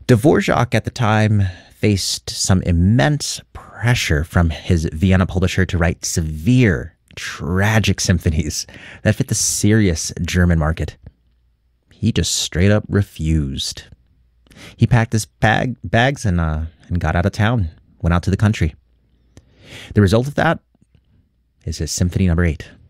Dvorak at the time faced some immense pressure from his Vienna publisher to write severe, tragic symphonies that fit the serious German market. He just straight up refused. He packed his bags and got out of town, went out to the country. The result of that is his Symphony No. 8.